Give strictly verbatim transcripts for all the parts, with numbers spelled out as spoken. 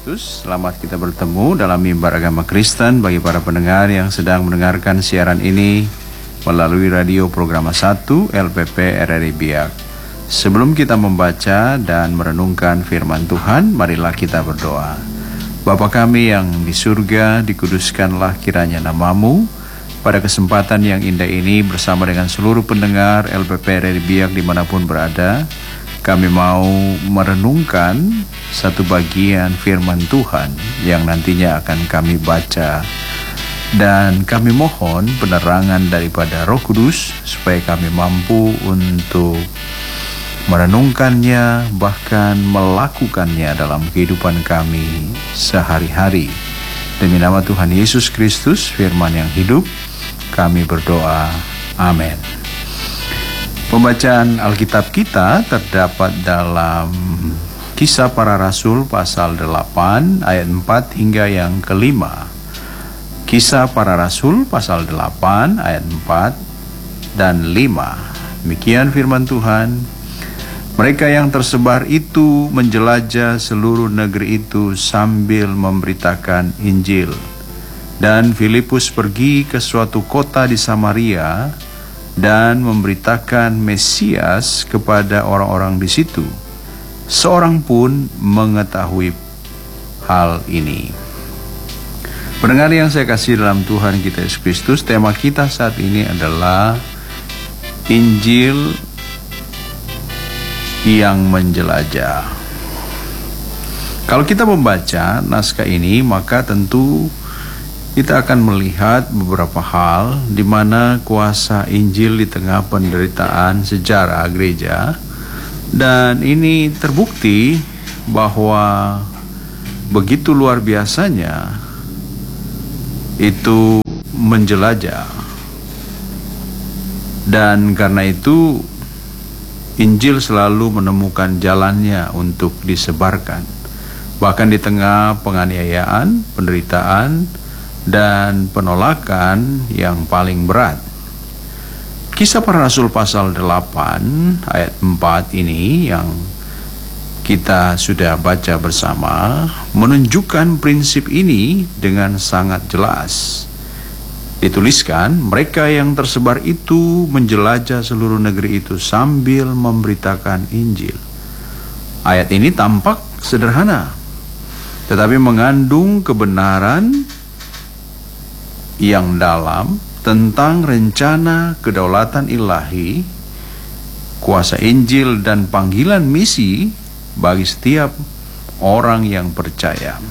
Kristus. Selamat kita bertemu dalam mimbar agama Kristen bagi para pendengar yang sedang mendengarkan siaran ini melalui radio program satu L P P R R I Biak. Sebelum kita membaca dan merenungkan firman Tuhan, marilah kita berdoa. Bapa kami yang di surga, dikuduskanlah kiranya namamu. Pada kesempatan yang indah ini bersama dengan seluruh pendengar L P P R R I Biak dimanapun berada, kami mau merenungkan satu bagian firman Tuhan yang nantinya akan kami baca. Dan kami mohon penerangan daripada Roh Kudus supaya kami mampu untuk merenungkannya, bahkan melakukannya dalam kehidupan kami sehari-hari. Demi nama Tuhan Yesus Kristus, firman yang hidup, kami berdoa. Amin. Pembacaan Alkitab kita terdapat dalam Kisah Para Rasul pasal delapan ayat empat hingga yang kelima. Kisah Para Rasul pasal delapan ayat empat dan lima. Demikian firman Tuhan. Mereka yang tersebar itu menjelajah seluruh negeri itu sambil memberitakan Injil. Dan Filipus pergi ke suatu kota di Samaria dan memberitakan Mesias kepada orang-orang di situ. Seorang pun mengetahui hal ini. Pendengar yang saya kasih dalam Tuhan kita Yesus Kristus, tema kita saat ini adalah Injil yang menjelajah. Kalau kita membaca naskah ini, maka tentu kita akan melihat beberapa hal di mana kuasa Injil di tengah penderitaan sejarah gereja, dan ini terbukti bahwa begitu luar biasanya itu menjelajah. Dan karena itu Injil selalu menemukan jalannya untuk disebarkan, bahkan di tengah penganiayaan, penderitaan, dan penolakan yang paling berat. Kisah Para Rasul pasal delapan ayat empat ini yang kita sudah baca bersama menunjukkan prinsip ini dengan sangat jelas. Dituliskan, mereka yang tersebar itu menjelajah seluruh negeri itu sambil memberitakan Injil. Ayat ini tampak sederhana, tetapi mengandung kebenaran yang dalam tentang rencana kedaulatan ilahi, kuasa Injil dan panggilan misi bagi setiap orang yang percaya.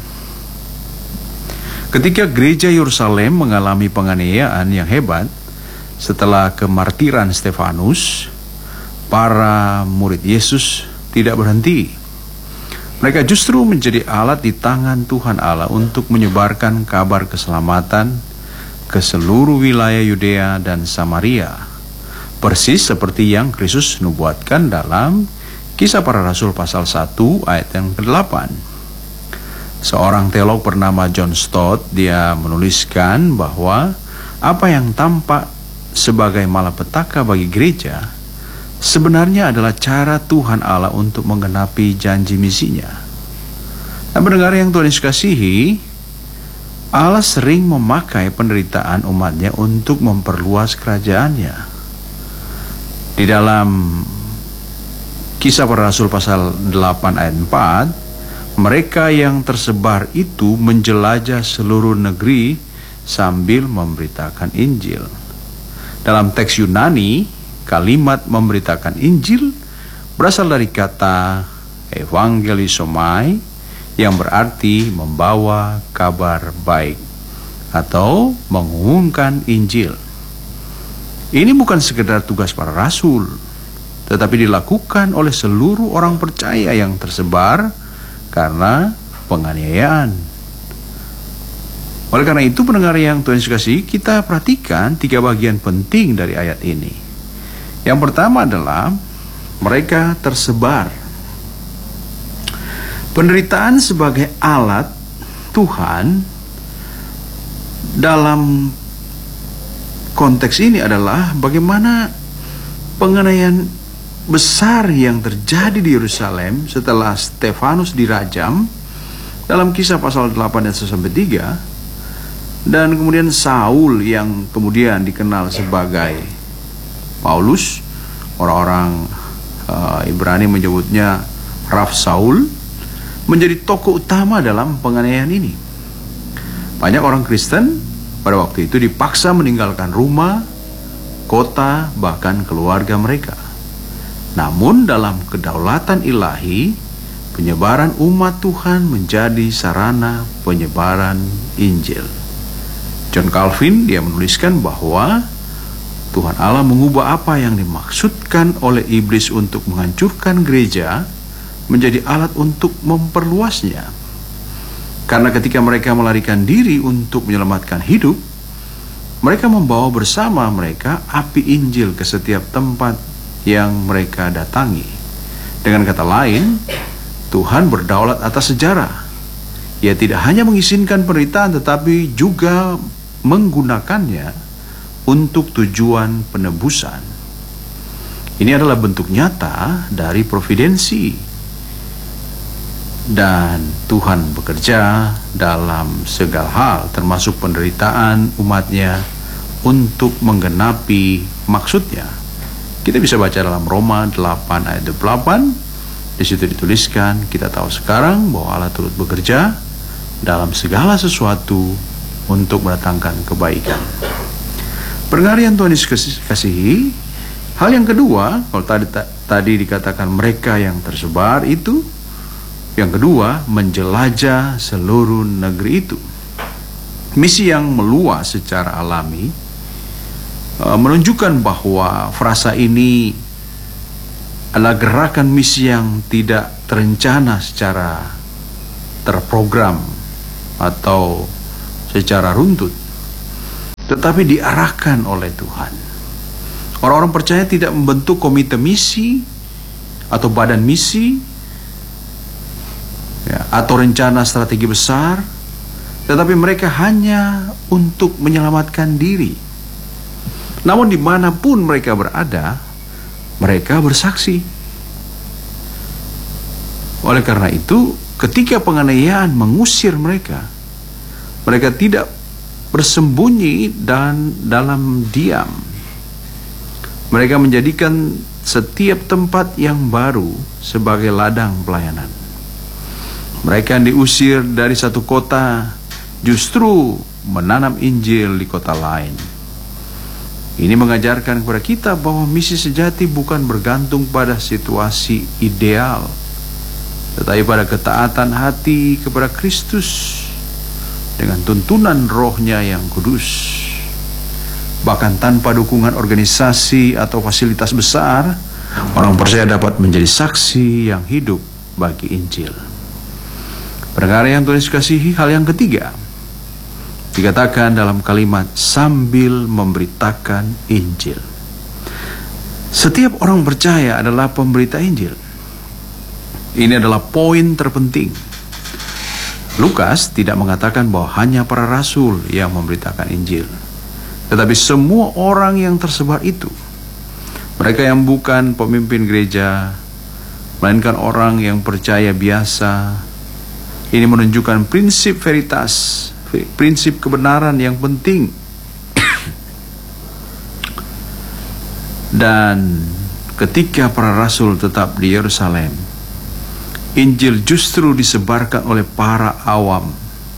Ketika gereja Yerusalem mengalami penganiayaan yang hebat setelah kemartiran Stefanus, para murid Yesus tidak berhenti. Mereka justru menjadi alat di tangan Tuhan Allah untuk menyebarkan kabar keselamatan ke seluruh wilayah Yudea dan Samaria, persis seperti yang Kristus nubuatkan dalam Kisah Para Rasul pasal satu ayat yang kedelapan. Seorang teolog bernama John Stott, dia menuliskan bahwa apa yang tampak sebagai malapetaka bagi gereja sebenarnya adalah cara Tuhan Allah untuk menggenapi janji misinya. Nah, pendengar yang Tuhan Yesus kasihi, Allah sering memakai penderitaan umatnya untuk memperluas kerajaannya. Di dalam Kisah Para Rasul pasal delapan ayat empat, mereka yang tersebar itu menjelajah seluruh negeri sambil memberitakan Injil. Dalam teks Yunani, kalimat memberitakan Injil berasal dari kata evangelisomai, yang berarti membawa kabar baik atau mengumumkan Injil. Ini bukan sekedar tugas para rasul, tetapi dilakukan oleh seluruh orang percaya yang tersebar karena penganiayaan. Oleh karena itu, pendengar yang Tuhan Yesus kasih, kita perhatikan tiga bagian penting dari ayat ini. Yang pertama adalah mereka tersebar. Penderitaan sebagai alat Tuhan dalam konteks ini adalah bagaimana penganiayaan besar yang terjadi di Yerusalem setelah Stefanus dirajam dalam Kisah pasal delapan ayat satu sampai tiga. Dan kemudian Saul yang kemudian dikenal sebagai Paulus, orang-orang uh, Ibrani menyebutnya Rav Saul, menjadi tokoh utama dalam penganiayaan ini. Banyak orang Kristen pada waktu itu dipaksa meninggalkan rumah, kota, bahkan keluarga mereka. Namun dalam kedaulatan ilahi, penyebaran umat Tuhan menjadi sarana penyebaran Injil. John Calvin dia menuliskan bahwa Tuhan Allah mengubah apa yang dimaksudkan oleh iblis untuk menghancurkan gereja menjadi alat untuk memperluasnya. Karena ketika mereka melarikan diri untuk menyelamatkan hidup, mereka membawa bersama mereka api Injil ke setiap tempat yang mereka datangi. Dengan kata lain, Tuhan berdaulat atas sejarah. Ia tidak hanya mengizinkan penderitaan, tetapi juga menggunakannya untuk tujuan penebusan. Ini adalah bentuk nyata dari providensi. Dan Tuhan bekerja dalam segala hal, termasuk penderitaan umatnya, untuk menggenapi maksudnya. Kita bisa baca dalam Roma delapan ayat dua puluh delapan. Di situ dituliskan, kita tahu sekarang bahwa Allah turut bekerja dalam segala sesuatu untuk mendatangkan kebaikan. Pendengar yang Tuhan Yesus kasihi, hal yang kedua, kalau tadi tadi dikatakan mereka yang tersebar itu, yang kedua, menjelajah seluruh negeri itu. Misi yang meluas secara alami menunjukkan bahwa frasa ini adalah gerakan misi yang tidak terencana secara terprogram atau secara runtut, tetapi diarahkan oleh Tuhan. Orang-orang percaya tidak membentuk komite misi atau badan misi ya, atau rencana strategi besar, tetapi mereka hanya untuk menyelamatkan diri. Namun dimanapun mereka berada, mereka bersaksi. Oleh karena itu, ketika penganiayaan mengusir mereka, mereka tidak bersembunyi dan dalam diam. Mereka menjadikan setiap tempat yang baru sebagai ladang pelayanan. Mereka yang diusir dari satu kota justru menanam Injil di kota lain. Ini mengajarkan kepada kita bahwa misi sejati bukan bergantung pada situasi ideal, tetapi pada ketaatan hati kepada Kristus dengan tuntunan Roh-Nya yang kudus. Bahkan tanpa dukungan organisasi atau fasilitas besar, orang percaya dapat menjadi saksi yang hidup bagi Injil. Pendengar yang Tuhan kasihi, hal yang ketiga dikatakan dalam kalimat sambil memberitakan Injil. Setiap orang percaya adalah pemberita Injil. Ini adalah poin terpenting. Lukas tidak mengatakan bahwa hanya para rasul yang memberitakan Injil, tetapi semua orang yang tersebar itu. Mereka yang bukan pemimpin gereja, melainkan orang yang percaya biasa. Ini menunjukkan prinsip veritas, prinsip kebenaran yang penting. Dan ketika para rasul tetap di Yerusalem, Injil justru disebarkan oleh para awam.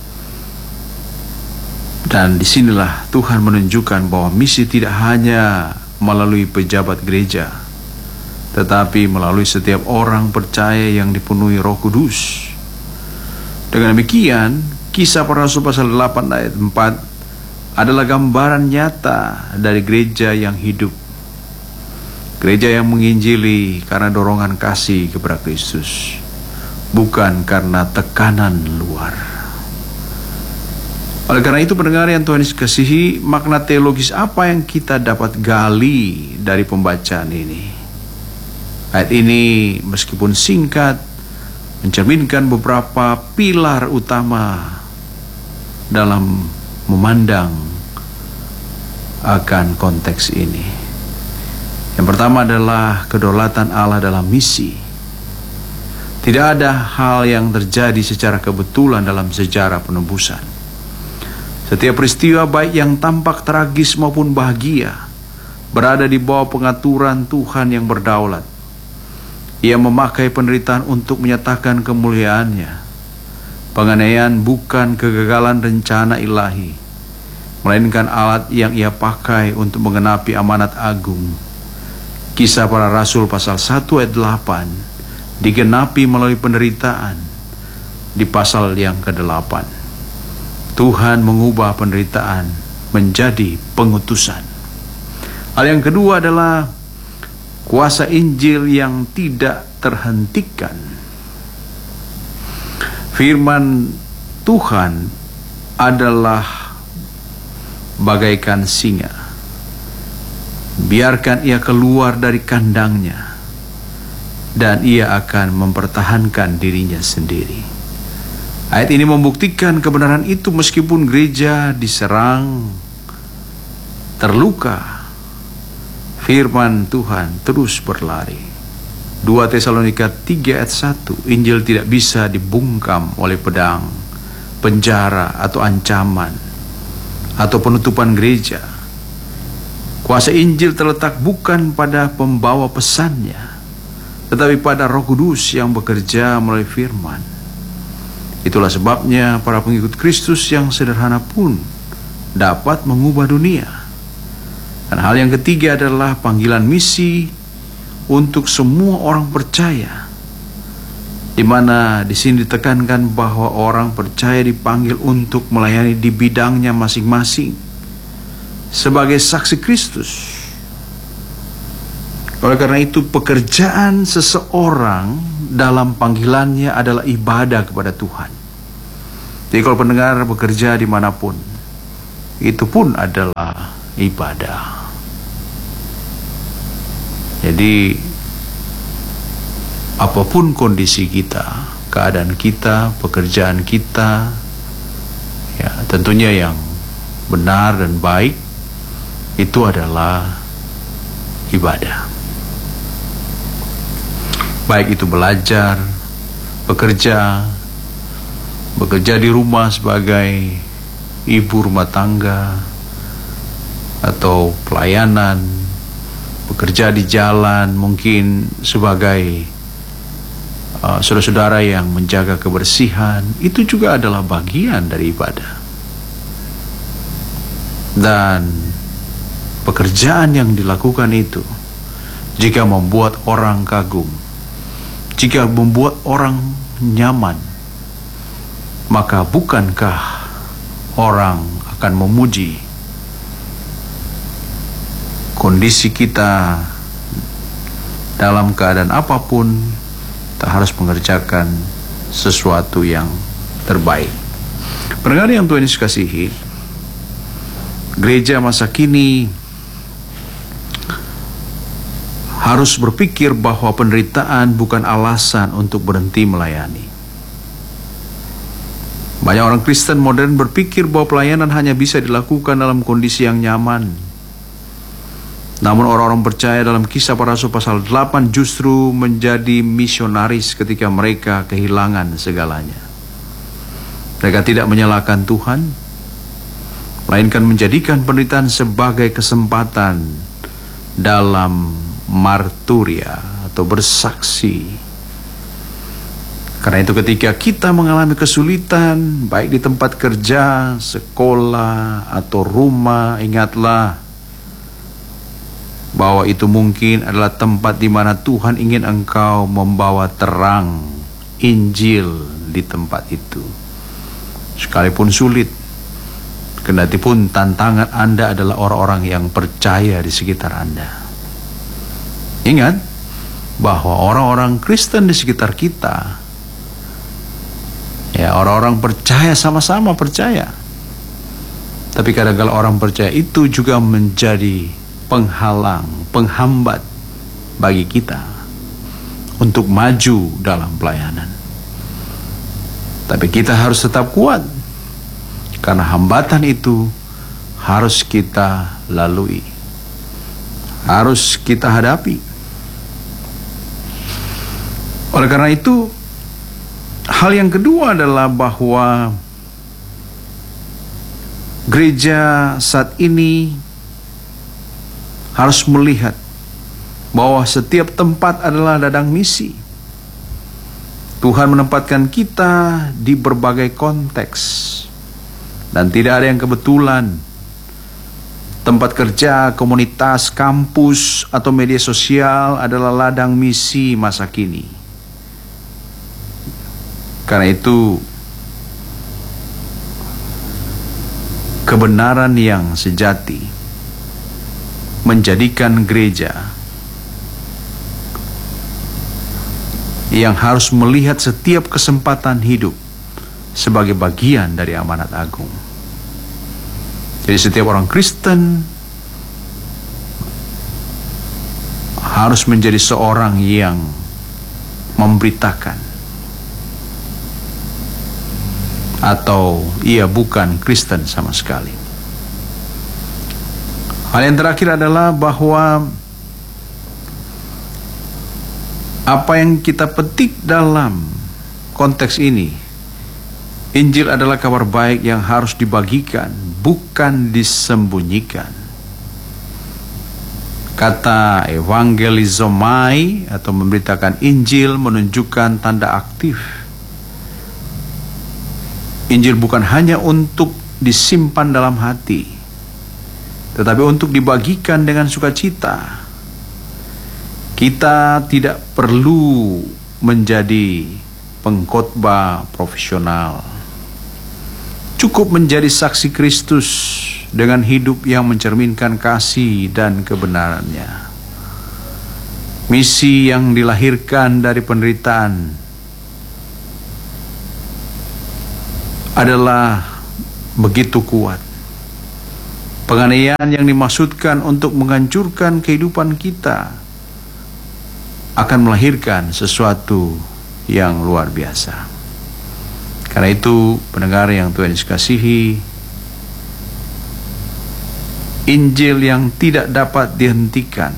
Dan disinilah Tuhan menunjukkan bahwa misi tidak hanya melalui pejabat gereja, tetapi melalui setiap orang percaya yang dipenuhi Roh Kudus. Dengan demikian, Kisah para Rasul pasal delapan ayat empat adalah gambaran nyata dari gereja yang hidup. Gereja yang menginjili karena dorongan kasih kepada Kristus, bukan karena tekanan luar. Oleh karena itu, pendengar yang Tuhan kasihi, makna teologis apa yang kita dapat gali dari pembacaan ini? Ayat ini meskipun singkat, mencerminkan beberapa pilar utama dalam memandang akan konteks ini. Yang pertama adalah kedaulatan Allah dalam misi. Tidak ada hal yang terjadi secara kebetulan dalam sejarah penebusan. Setiap peristiwa baik yang tampak tragis maupun bahagia berada di bawah pengaturan Tuhan yang berdaulat. Ia memakai penderitaan untuk menyatakan kemuliaannya. Penganiayaan bukan kegagalan rencana ilahi, melainkan alat yang ia pakai untuk menggenapi amanat agung. Kisah Para Rasul pasal satu ayat delapan digenapi melalui penderitaan di pasal yang kedelapan. Tuhan mengubah penderitaan menjadi pengutusan. Hal yang kedua adalah kuasa Injil yang tidak terhentikan. Firman Tuhan adalah bagaikan singa. Biarkan ia keluar dari kandangnya, dan ia akan mempertahankan dirinya sendiri. Ayat ini membuktikan kebenaran itu meskipun gereja diserang, terluka, firman Tuhan terus berlari. dua Tesalonika tiga ayat satu, Injil tidak bisa dibungkam oleh pedang, penjara atau ancaman, atau penutupan gereja. Kuasa Injil terletak bukan pada pembawa pesannya, tetapi pada Roh Kudus yang bekerja melalui firman. Itulah sebabnya para pengikut Kristus yang sederhana pun dapat mengubah dunia. Dan hal yang ketiga adalah panggilan misi untuk semua orang percaya, di mana di sini ditekankan bahwa orang percaya dipanggil untuk melayani di bidangnya masing-masing sebagai saksi Kristus. Oleh karena itu, pekerjaan seseorang dalam panggilannya adalah ibadah kepada Tuhan. Jadi kalau pendengar bekerja dimanapun, itu pun adalah ibadah. Jadi apapun kondisi kita, keadaan kita, pekerjaan kita, ya tentunya yang benar dan baik, itu adalah ibadah. Baik itu belajar, bekerja, bekerja di rumah sebagai ibu rumah tangga, atau pelayanan, bekerja di jalan mungkin sebagai uh, saudara-saudara yang menjaga kebersihan, itu juga adalah bagian dari ibadah. Dan pekerjaan yang dilakukan itu, jika membuat orang kagum, jika membuat orang nyaman, maka bukankah orang akan memuji? Kondisi kita dalam keadaan apapun, kita harus mengerjakan sesuatu yang terbaik. Pendengar yang Tuhan Yesus kasihi, gereja masa kini harus berpikir bahwa penderitaan bukan alasan untuk berhenti melayani. Banyak orang Kristen modern berpikir bahwa pelayanan hanya bisa dilakukan dalam kondisi yang nyaman. Namun orang-orang percaya dalam Kisah Para Rasul pasal delapan justru menjadi misionaris ketika mereka kehilangan segalanya. Mereka tidak menyalahkan Tuhan, melainkan menjadikan penderitaan sebagai kesempatan dalam marturia atau bersaksi. Karena itu ketika kita mengalami kesulitan, baik di tempat kerja, sekolah, atau rumah, ingatlah bahwa itu mungkin adalah tempat di mana Tuhan ingin engkau membawa terang Injil di tempat itu. Sekalipun sulit, kendati pun tantangan Anda adalah orang-orang yang percaya di sekitar Anda. Ingat bahwa orang-orang Kristen di sekitar kita, ya orang-orang percaya, sama-sama percaya. Tapi kadang-kadang orang percaya itu juga menjadi penghalang, penghambat bagi kita untuk maju dalam pelayanan. Tapi kita harus tetap kuat, karena hambatan itu harus kita lalui, harus kita hadapi. Oleh karena itu, Hal yang kedua adalah bahwa gereja saat ini harus melihat bahwa setiap tempat adalah ladang misi. Tuhan menempatkan kita di berbagai konteks, dan tidak ada yang kebetulan. Tempat kerja, komunitas, kampus, atau media sosial adalah ladang misi masa kini. Karena itu, kebenaran yang sejati menjadikan gereja yang harus melihat setiap kesempatan hidup sebagai bagian dari amanat agung. Jadi setiap orang Kristen harus menjadi seorang yang memberitakan, atau ia bukan Kristen sama sekali. Hal yang terakhir adalah bahwa apa yang kita petik dalam konteks ini, Injil adalah kabar baik yang harus dibagikan, bukan disembunyikan. Kata evangelizomai atau memberitakan Injil menunjukkan tanda aktif. Injil bukan hanya untuk disimpan dalam hati, tetapi untuk dibagikan dengan sukacita. Kita tidak perlu menjadi pengkhotbah profesional. Cukup menjadi saksi Kristus dengan hidup yang mencerminkan kasih dan kebenarannya. Misi yang dilahirkan dari penderitaan adalah begitu kuat. Penganiayaan yang dimaksudkan untuk menghancurkan kehidupan kita akan melahirkan sesuatu yang luar biasa. Karena itu, pendengar yang Tuhan Yesus kasihi, Injil yang tidak dapat dihentikan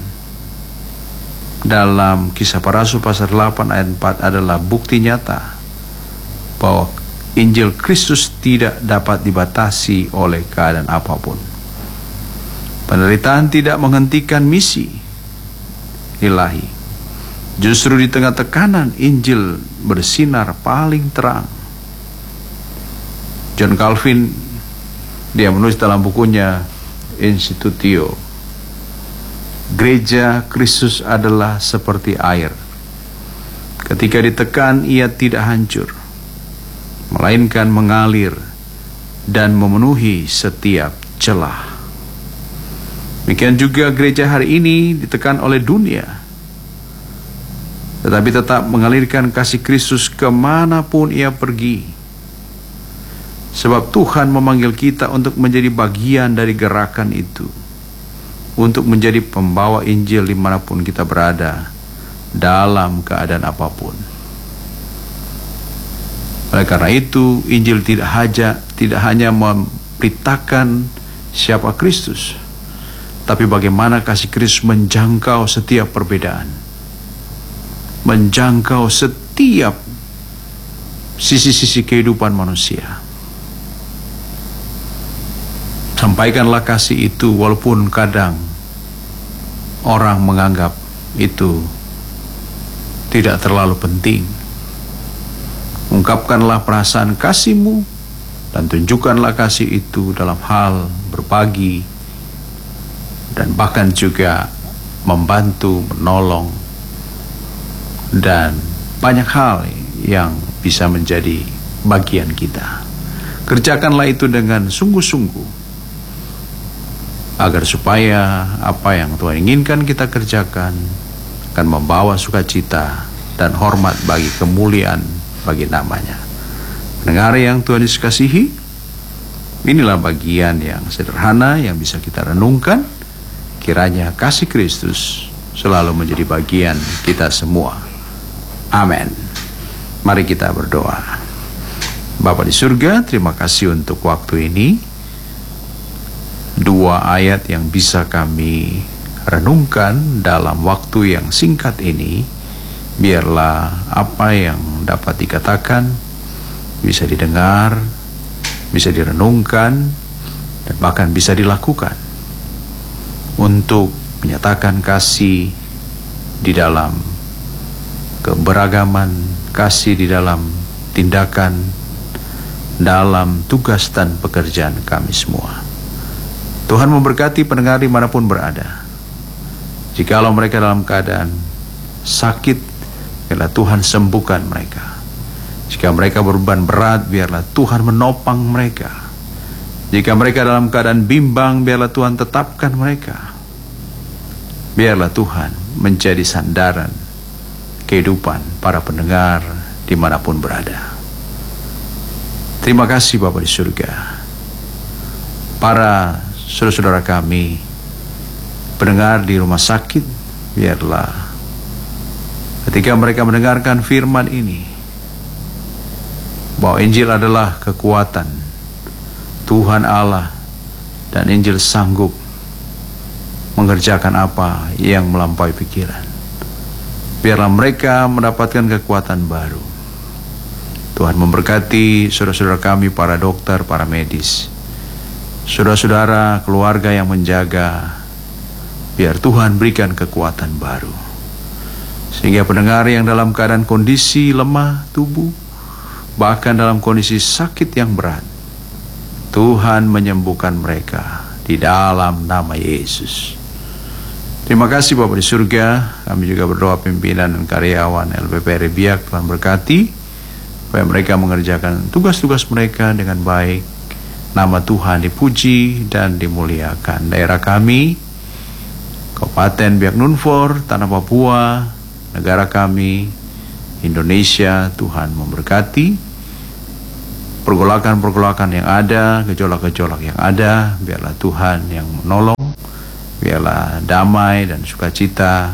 dalam Kisah Para Rasul pasal delapan ayat empat adalah bukti nyata bahwa Injil Kristus tidak dapat dibatasi oleh keadaan apapun. Penderitaan tidak menghentikan misi ilahi. Justru di tengah tekanan, Injil bersinar paling terang. John Calvin, dia menulis dalam bukunya Institutio, gereja Kristus adalah seperti air. Ketika ditekan, ia tidak hancur, melainkan mengalir dan memenuhi setiap celah. Demikian juga gereja hari ini ditekan oleh dunia, tetapi tetap mengalirkan kasih Kristus kemanapun ia pergi. Sebab Tuhan memanggil kita untuk menjadi bagian dari gerakan itu, untuk menjadi pembawa Injil dimanapun kita berada, dalam keadaan apapun. Oleh karena itu, Injil tidak hanya, tidak hanya memberitakan siapa Kristus, tapi bagaimana kasih Kristus menjangkau setiap perbedaan, menjangkau setiap sisi-sisi kehidupan manusia. Sampaikanlah kasih itu walaupun kadang orang menganggap itu tidak terlalu penting. Ungkapkanlah perasaan kasihmu dan tunjukkanlah kasih itu dalam hal berbagi dan bahkan juga membantu, menolong, dan banyak hal yang bisa menjadi bagian kita. Kerjakanlah itu dengan sungguh-sungguh, agar supaya apa yang Tuhan inginkan kita kerjakan akan membawa sukacita dan hormat bagi kemuliaan bagi namanya. Pendengar yang Tuhan Yesus kasihi, inilah bagian yang sederhana yang bisa kita renungkan. Kiranya kasih Kristus selalu menjadi bagian kita semua. Amin. Mari kita berdoa. Bapa di surga, terima kasih untuk waktu ini. Dua ayat yang bisa kami renungkan dalam waktu yang singkat ini, biarlah apa yang dapat dikatakan, bisa didengar, bisa direnungkan, dan bahkan bisa dilakukan untuk menyatakan kasih di dalam keberagaman, kasih di dalam tindakan, dalam tugas dan pekerjaan kami semua. Tuhan memberkati pendengar dimanapun berada. Jikalau mereka dalam keadaan sakit, biarlah Tuhan sembuhkan mereka. Jika mereka berbeban berat, biarlah Tuhan menopang mereka. Jika mereka dalam keadaan bimbang, biarlah Tuhan tetapkan mereka. Biarlah Tuhan menjadi sandaran kehidupan para pendengar dimanapun berada. Terima kasih Bapa di surga. Para saudara-saudara kami, pendengar di rumah sakit, biarlah ketika mereka mendengarkan firman ini, bahwa Injil adalah kekuatan Tuhan Allah, dan Injil sanggup mengerjakan apa yang melampaui pikiran. Biarlah mereka mendapatkan kekuatan baru. Tuhan memberkati saudara-saudara kami, para dokter, para medis, saudara-saudara, keluarga yang menjaga. Biar Tuhan berikan kekuatan baru, sehingga pendengar yang dalam keadaan kondisi lemah tubuh, bahkan dalam kondisi sakit yang berat, Tuhan menyembuhkan mereka di dalam nama Yesus. Terima kasih Bapa di surga. Kami juga berdoa pimpinan dan karyawan L P P R I Biak, Tuhan berkati supaya mereka mengerjakan tugas-tugas mereka dengan baik. Nama Tuhan dipuji dan dimuliakan. Daerah kami, Kabupaten Biak Numfor, Tanah Papua, negara kami, Indonesia, Tuhan memberkati. Pergolakan-pergolakan yang ada, gejolak-gejolak yang ada, biarlah Tuhan yang menolong. Biarlah damai dan sukacita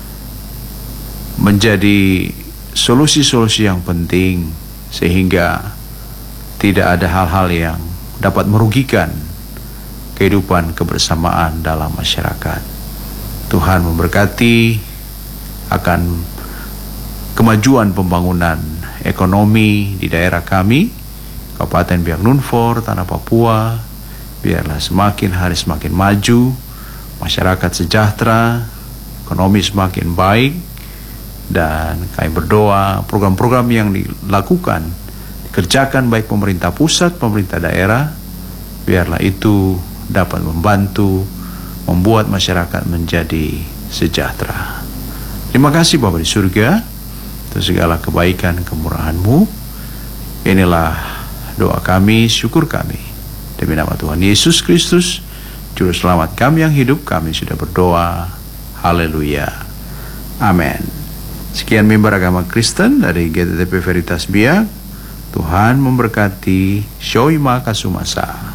menjadi solusi-solusi yang penting, sehingga tidak ada hal-hal yang dapat merugikan kehidupan kebersamaan dalam masyarakat. Tuhan memberkati akan kemajuan pembangunan ekonomi di daerah kami, Kabupaten Biak Numfor, Tanah Papua. Biarlah semakin hari semakin maju, masyarakat sejahtera, ekonomi semakin baik, dan kami berdoa program-program yang dilakukan, dikerjakan baik pemerintah pusat, pemerintah daerah, biarlah itu dapat membantu membuat masyarakat menjadi sejahtera. Terima kasih Bapa di surga atas segala kebaikan kemurahan-Mu. Inilah doa kami, syukur kami. Demi nama Tuhan Yesus Kristus, Juru Selamat kami yang hidup, kami sudah berdoa. Haleluya. Amin. Sekian mimbar agama Kristen dari G T T P Veritas Biak. Tuhan memberkati. Shoima Kasumasa.